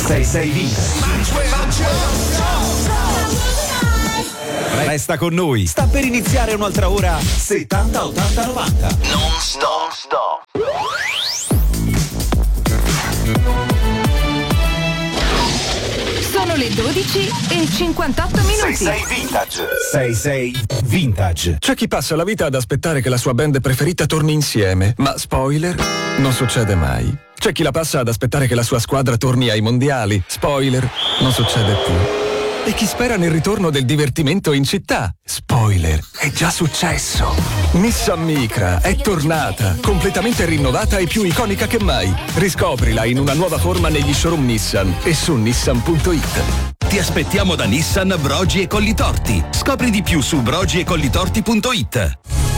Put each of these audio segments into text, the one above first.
66 Vintage. Resta con noi, sta per iniziare un'altra ora 70 80 90. Non stop. Sono le 12 e 58 minuti. 66 Vintage. 66 Vintage. C'è chi passa la vita ad aspettare che la sua band preferita torni insieme, ma spoiler, non succede mai. C'è chi la passa ad aspettare che la sua squadra torni ai mondiali, spoiler, non succede più. E chi spera nel ritorno del divertimento in città, spoiler, è già successo. Nissan Micra è tornata, completamente rinnovata e più iconica che mai. Riscoprila in una nuova forma negli showroom Nissan e su nissan.it. Ti aspettiamo da Nissan Brogi e Collitorti. Scopri di più su brogiecollitorti.it.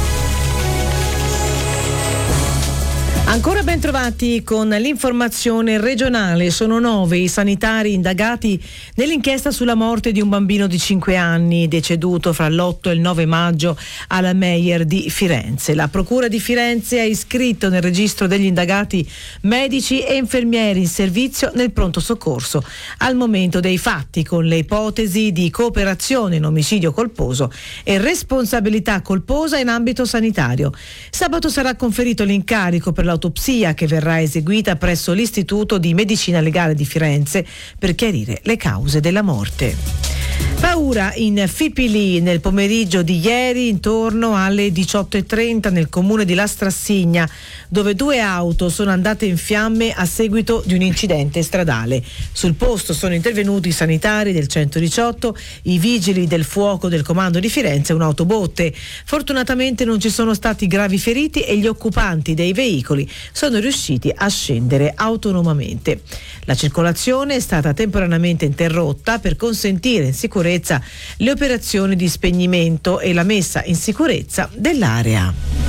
Ancora ben trovati con l'informazione regionale. Sono 9 i sanitari indagati nell'inchiesta sulla morte di un bambino di 5 anni deceduto fra l'8 e il 9 maggio alla Meyer di Firenze. La Procura di Firenze ha iscritto nel registro degli indagati medici e infermieri in servizio nel pronto soccorso al momento dei fatti, con le ipotesi di cooperazione in omicidio colposo e responsabilità colposa in ambito sanitario. Sabato sarà conferito l'incarico per l'autopsia che verrà eseguita presso l'Istituto di Medicina Legale di Firenze per chiarire le cause della morte. Paura in Fipili nel pomeriggio di ieri intorno alle 18:30 nel comune di Lastrassigna, dove 2 auto sono andate in fiamme a seguito di un incidente stradale. Sul posto sono intervenuti i sanitari del 118, i vigili del fuoco del comando di Firenze e un'autobotte. Fortunatamente non ci sono stati gravi feriti e gli occupanti dei veicoli sono riusciti a scendere autonomamente. La circolazione è stata temporaneamente interrotta per consentire in sicurezza le operazioni di spegnimento e la messa in sicurezza dell'area.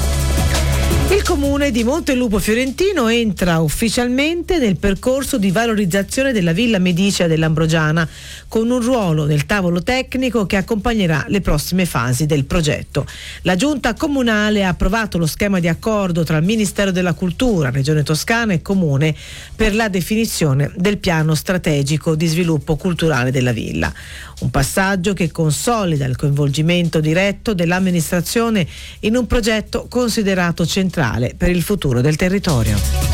Il comune di Montelupo Fiorentino entra ufficialmente nel percorso di valorizzazione della Villa Medicea dell'Ambrogiana, con un ruolo nel tavolo tecnico che accompagnerà le prossime fasi del progetto. La Giunta Comunale ha approvato lo schema di accordo tra il Ministero della Cultura, Regione Toscana e Comune per la definizione del piano strategico di sviluppo culturale della villa. Un passaggio che consolida il coinvolgimento diretto dell'amministrazione in un progetto considerato centrale per il futuro del territorio.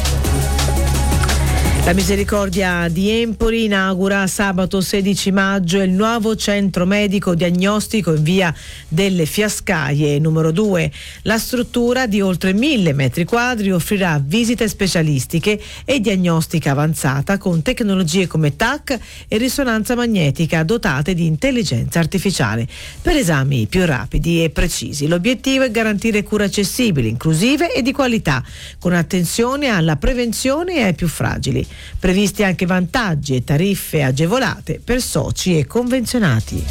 La Misericordia di Empoli inaugura sabato 16 maggio il nuovo centro medico diagnostico in via delle Fiascaie numero 2. La struttura di oltre 1000 metri quadri offrirà visite specialistiche e diagnostica avanzata con tecnologie come TAC e risonanza magnetica dotate di intelligenza artificiale per esami più rapidi e precisi. L'obiettivo è garantire cure accessibili, inclusive e di qualità, con attenzione alla prevenzione e ai più fragili. Previsti anche vantaggi e tariffe agevolate per soci e convenzionati.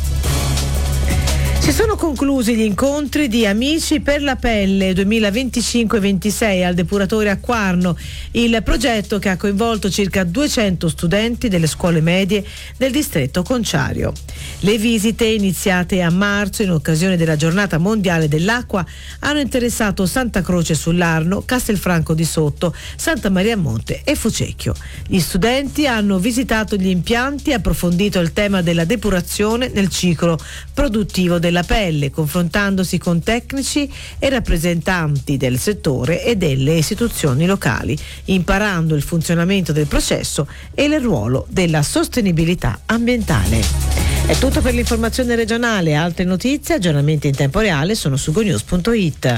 Si sono conclusi gli incontri di Amici per la Pelle 2025-26 al depuratore Acquarno, il progetto che ha coinvolto circa 200 studenti delle scuole medie del distretto Conciario. Le visite, iniziate a marzo in occasione della giornata mondiale dell'acqua, hanno interessato Santa Croce sull'Arno, Castelfranco di Sotto, Santa Maria Monte e Fucecchio. Gli studenti hanno visitato gli impianti e approfondito il tema della depurazione nel ciclo produttivo della pelle, confrontandosi con tecnici e rappresentanti del settore e delle istituzioni locali, imparando il funzionamento del processo e il ruolo della sostenibilità ambientale. È tutto per l'informazione regionale. Altre notizie, aggiornamenti in tempo reale sono su gonews.it.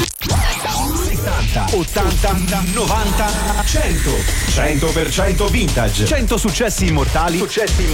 70, 80, 90, 100. 100% vintage. 100 successi immortali